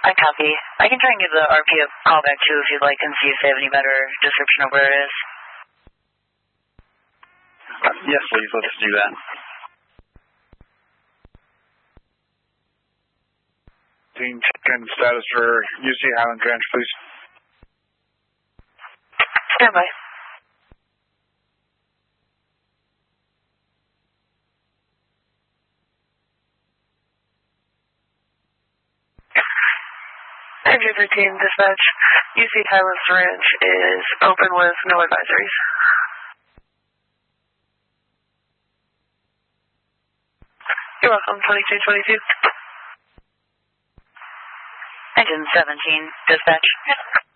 I copy. I can try and give the RP a call back too if you'd like and see if they have any better description of where it is. Yes, please. Let's do that. Team check-in status for UC Highlands Ranch, please. Stand by. Engine 13, dispatch. UC Highlands Ranch is open with no advisories. You're welcome, 2222. Engine 17, dispatch.